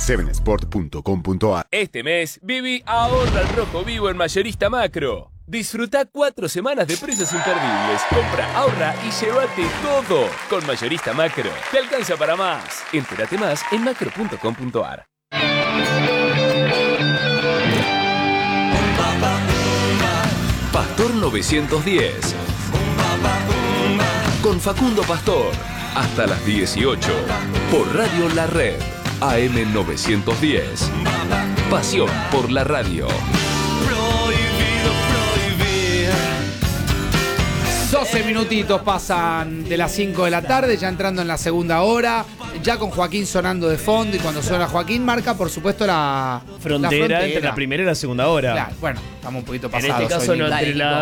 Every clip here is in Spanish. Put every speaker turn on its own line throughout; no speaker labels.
7sport.com.ar.
Este mes, Vivi ahorra al rojo vivo en Mayorista Macro. Disfruta 4 semanas de precios imperdibles. Compra, ahorra y llévate todo. Con Mayorista Macro, te alcanza para más. Entérate más en macro.com.ar. Pastor 910. Con Facundo Pastor. Hasta las 18. Por Radio La Red. AM 910. Pasión por la radio.
12 minutitos pasan de las 5 de la tarde, ya entrando en la segunda hora, ya con Joaquín sonando de fondo, y cuando suena Joaquín marca, por supuesto, la
frontera entre la primera y la segunda hora.
Claro, bueno, estamos un poquito pasados.
En este caso,
hoy,
no,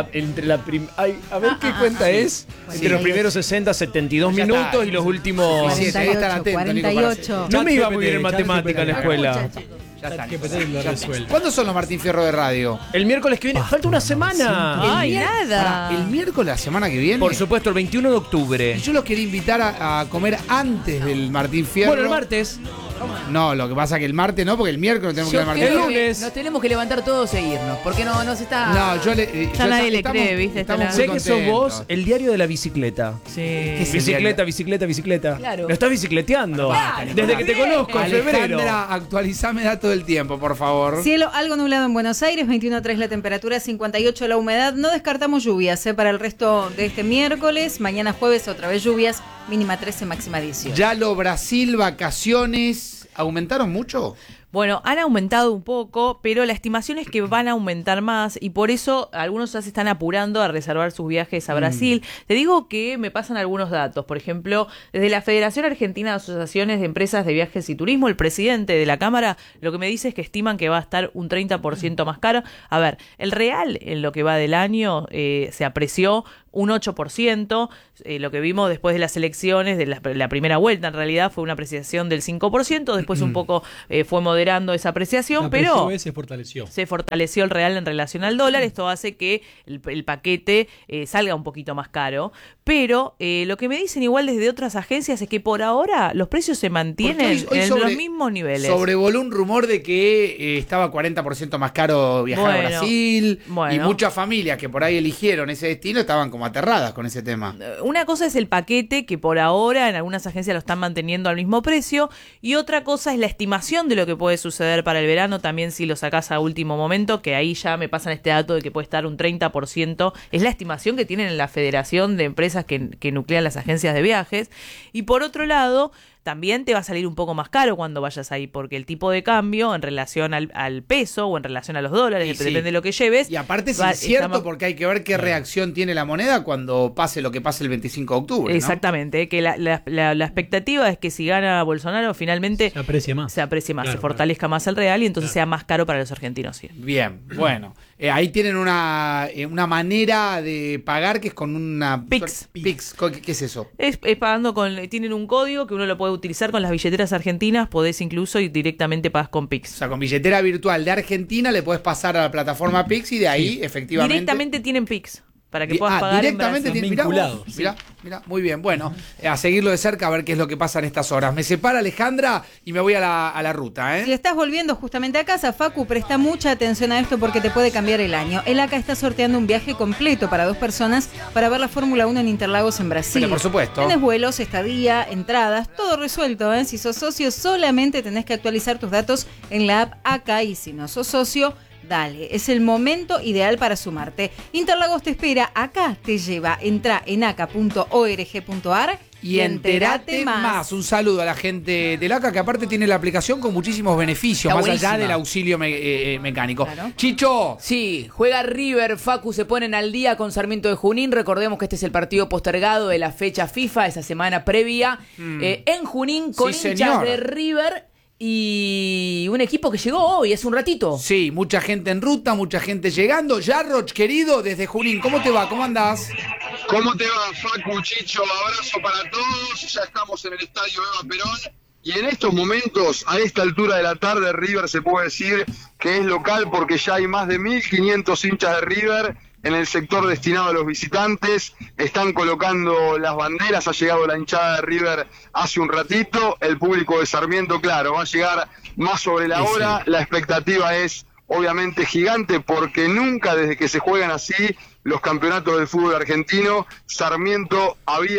a ver qué cuenta
sí.
es. Entre los primeros 60, 72
Ya
minutos
está.
y los últimos...
47, ahí están atentos, Nico,
48.
Yo me iba muy bien en matemática en la escuela.
Ya está, Nico, ya está. ¿Cuándo son los Martín Fierro de radio?
El miércoles que viene. Falta una semana.
Ay, nada.
¿El miércoles la semana que viene?
Por supuesto, el 21 de octubre.
Y yo los quería invitar a comer antes del Martín Fierro.
Bueno, el martes.
No, lo que pasa es que el martes no, porque el miércoles tenemos que ir al Martín
el
Fierro.
lunes.
Nos tenemos que levantar todos e irnos, porque no se está...
No, yo le...
Ya nadie le cree, ¿viste?
Estamos
Sé
muy
que sos vos
contentos.
el diario de la bicicleta.
Sí.
es el
Bicicleta, bicicleta, bicicleta.
Claro.
Lo estás bicicleteando.
Claro.
Desde que te conozco, en febrero.
Alejandra, actualizame datos del tiempo, por favor.
Cielo algo nublado en Buenos Aires, 21.3 la temperatura, 58 la humedad. No descartamos lluvias para el resto de este miércoles. Mañana jueves otra vez lluvias, mínima 13, máxima 18.
Yalo, Brasil, vacaciones, ¿aumentaron mucho?
Bueno, han aumentado un poco, pero la estimación es que van a aumentar más y por eso algunos ya se están apurando a reservar sus viajes a Brasil. Te digo que me pasan algunos datos. Por ejemplo, desde la Federación Argentina de Asociaciones de Empresas de Viajes y Turismo, el presidente de la Cámara lo que me dice es que estiman que va a estar un 30% más caro. A ver, el real en lo que va del año se apreció un 8%, lo que vimos después de las elecciones, de la primera vuelta en realidad fue una apreciación del 5%, después un poco fue moderando esa apreciación, pero
se fortaleció.
Se fortaleció el real en relación al dólar, esto hace que el paquete salga un poquito más caro, pero lo que me dicen igual desde otras agencias es que por ahora los precios se mantienen en los mismos niveles.
Sobrevoló un rumor de que estaba 40% más caro viajar a Brasil, y muchas familias que por ahí eligieron ese destino estaban como aterradas con ese tema.
Una cosa es el paquete, que por ahora en algunas agencias lo están manteniendo al mismo precio, y otra cosa es la estimación de lo que puede suceder para el verano, también si lo sacás a último momento, que ahí ya me pasan este dato de que puede estar un 30%, es la estimación que tienen en la Federación de Empresas que nuclean las agencias de viajes, y por otro lado también te va a salir un poco más caro cuando vayas ahí, porque el tipo de cambio en relación al peso o en relación a los dólares, depende de lo que lleves.
Y aparte es incierto porque hay que ver qué reacción tiene la moneda cuando pase lo que pase el 25 de octubre.
Exactamente, que la expectativa es que si gana Bolsonaro finalmente
se aprecie más,
claro, se fortalezca más el real y entonces sea más caro para los argentinos. Sí.
Bien, bueno. Ahí tienen una manera de pagar que es con una...
Pix.
¿Qué es eso?
Es pagando tienen un código que uno lo puede utilizar con las billeteras argentinas, podés incluso y directamente pagas con Pix.
O sea, con billetera virtual de Argentina le puedes pasar a la plataforma Pix y de ahí efectivamente...
Directamente tienen Pix. Para que puedas pagar
directamente
en Brasil.
Vinculados.
Mirá, muy bien. Bueno, a seguirlo de cerca a ver qué es lo que pasa en estas horas. Me separa Alejandra y me voy a la ruta,
Si estás volviendo justamente a casa, Facu, presta mucha atención a esto porque te puede cambiar el año. El ACA está sorteando un viaje completo para 2 personas para ver la Fórmula 1 en Interlagos en Brasil.
Pero por supuesto.
Tienes vuelos, estadía, entradas, todo resuelto. Si sos socio, solamente tenés que actualizar tus datos en la app ACA, y si no sos socio, dale, es el momento ideal para sumarte. Interlagos te espera, acá te lleva. Entra en aca.org.ar y entérate más.
Un saludo a la gente del ACA, que aparte tiene la aplicación con muchísimos beneficios,
Está
más
buenísima.
allá del auxilio mecánico.
Claro.
Chicho.
Sí, juega River, Facu, se ponen al día con Sarmiento de Junín. Recordemos que este es el partido postergado de la fecha FIFA, esa semana previa, en Junín, con hinchas de River. Y un equipo que llegó hoy, hace un ratito.
Sí, mucha gente en ruta, mucha gente llegando. Yarroch, querido, desde Junín, ¿cómo te va? ¿Cómo andás?
¿Cómo te va, Facu, Chicho? Abrazo para todos. Ya estamos en el estadio Eva Perón. Y en estos momentos, a esta altura de la tarde, River se puede decir que es local porque ya hay más de 1.500 hinchas de River en el sector destinado a los visitantes, están colocando las banderas, ha llegado la hinchada de River hace un ratito, el público de Sarmiento, claro, va a llegar más sobre la hora, la expectativa es obviamente gigante porque nunca desde que se juegan así los campeonatos del fútbol argentino, Sarmiento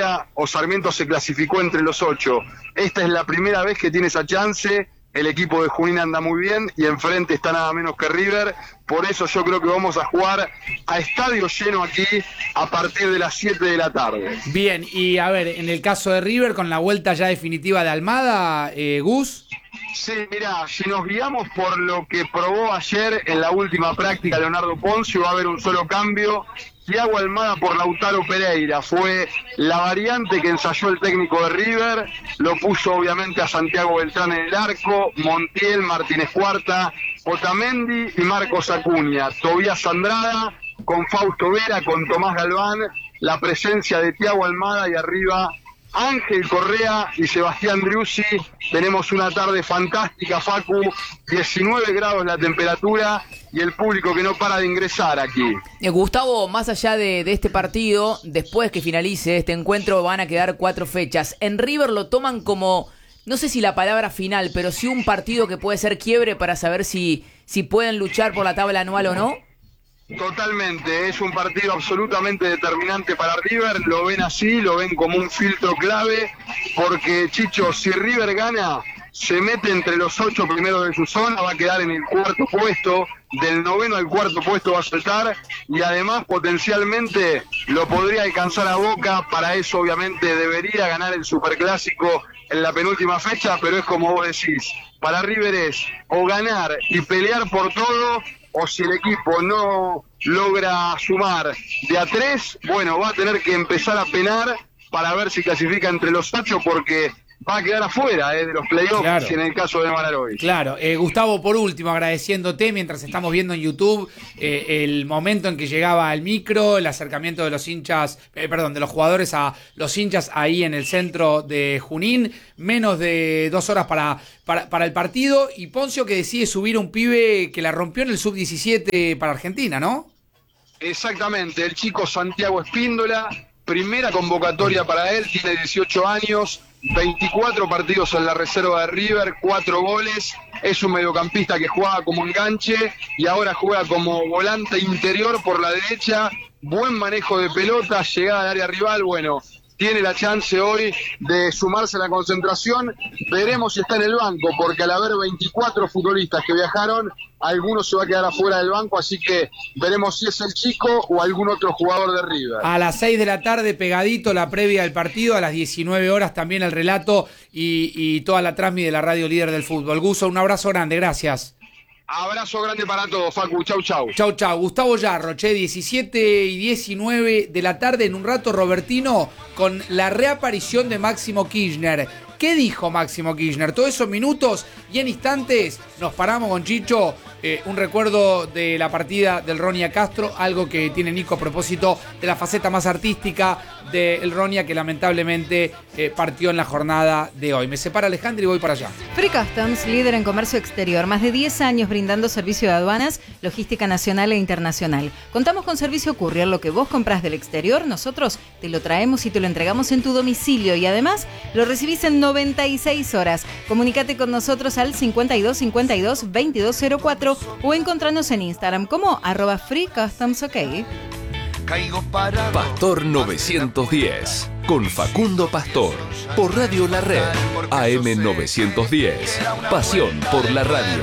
se clasificó entre los 8. Esta es la primera vez que tiene esa chance, el equipo de Junín anda muy bien y enfrente está nada menos que River, por eso yo creo que vamos a jugar a estadio lleno aquí a partir de las 7 de la tarde.
Bien, y a ver, en el caso de River, con la vuelta ya definitiva de Almada, Gus.
Sí, mirá, si nos guiamos por lo que probó ayer en la última práctica Leonardo Poncio, va a haber un solo cambio. Thiago Almada por Lautaro Pereira, fue la variante que ensayó el técnico de River, lo puso obviamente a Santiago Beltrán en el arco, Montiel, Martínez Cuarta, Otamendi y Marcos Acuña, Tobías Andrada, con Fausto Vera, con Tomás Galván, la presencia de Thiago Almada y arriba Ángel Correa y Sebastián Driussi. Tenemos una tarde fantástica, Facu, 19 grados la temperatura y el público que no para de ingresar aquí.
Gustavo, más allá de este partido, después que finalice este encuentro van a quedar 4 fechas. En River lo toman como, no sé si la palabra final, pero sí un partido que puede ser quiebre para saber si pueden luchar por la tabla anual o no.
Totalmente, es un partido absolutamente determinante para River, lo ven así, lo ven como un filtro clave, porque Chicho, si River gana, se mete entre los 8 primeros de su zona, va a quedar en el 4º puesto, del 9º al 4º puesto va a saltar, y además potencialmente lo podría alcanzar a Boca, para eso obviamente debería ganar el Superclásico en la penúltima fecha, pero es como vos decís, para River es o ganar y pelear por todo, o si el equipo no logra sumar de a 3, bueno, va a tener que empezar a penar para ver si clasifica entre los 8, porque va a quedar afuera de los playoffs, claro, en el caso de Nacional hoy.
Claro, Gustavo, por último, agradeciéndote mientras estamos viendo en YouTube el momento en que llegaba el micro, el acercamiento de los hinchas, de los jugadores a los hinchas ahí en el centro de Junín, menos de 2 horas para el partido, y Poncio que decide subir a un pibe que la rompió en el sub-17 para Argentina, ¿no?
Exactamente, el chico Santiago Espíndola, primera convocatoria para él, tiene 18 años, 24 partidos en la reserva de River, 4 goles, es un mediocampista que juega como enganche y ahora juega como volante interior por la derecha, buen manejo de pelota, llegada al área rival, bueno, tiene la chance hoy de sumarse a la concentración, veremos si está en el banco, porque al haber 24 futbolistas que viajaron, alguno se va a quedar afuera del banco, así que veremos si es el chico o algún otro jugador de River.
A las 6 de la tarde, pegadito, la previa del partido, a las 19 horas también el relato y toda la transmisión de la radio líder del fútbol. Guso, un abrazo grande, gracias.
Abrazo grande para todos, Facu. Chau, chau.
Chau, chau. Gustavo Yarro, 17 y 19 de la tarde, en un rato, Robertino, con la reaparición de Máximo Kirchner. ¿Qué dijo Máximo Kirchner? Todos esos minutos y en instantes nos paramos con Chicho. Un recuerdo de la partida del Ronia Castro, algo que tiene Nico a propósito de la faceta más artística del Ronia, que lamentablemente partió en la jornada de hoy. Me separa Alejandro y voy para allá.
Free Customs, líder en comercio exterior, más de 10 años brindando servicio de aduanas, logística nacional e internacional. Contamos con servicio courier, lo que vos compras del exterior, nosotros te lo traemos y te lo entregamos en tu domicilio y además lo recibís en 96 horas. Comunícate con nosotros al 52 52 2204 o encontranos en Instagram como @FreeCustomsOK.
Pastor 910, con Facundo Pastor, por Radio La Red, AM 910, pasión por la radio.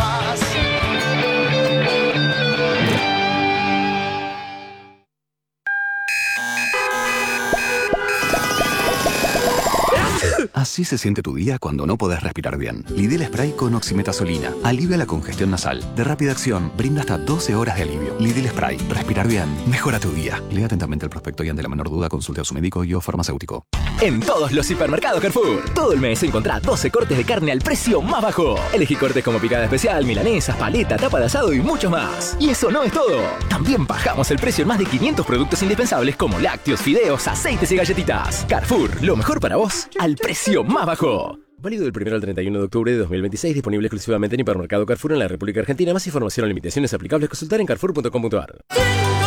Así se siente tu día cuando no podés respirar bien. Lidl Spray con oximetazolina. Alivia la congestión nasal. De rápida acción, brinda hasta 12 horas de alivio. Lidl Spray. Respirar bien. Mejora tu día. Lea atentamente el prospecto y ante la menor duda consulte a su médico y o farmacéutico.
En todos los hipermercados Carrefour, todo el mes encontrá 12 cortes de carne al precio más bajo. Elegí cortes como picada especial, milanesas, paleta, tapa de asado y mucho más. Y eso no es todo. También bajamos el precio en más de 500 productos indispensables como lácteos, fideos, aceites y galletitas. Carrefour, lo mejor para vos al precio más bajo.
Válido del 1 al 31 de octubre de 2026, disponible exclusivamente en Hipermercado Carrefour en la República Argentina. Más información o limitaciones aplicables, consultar en carrefour.com.ar.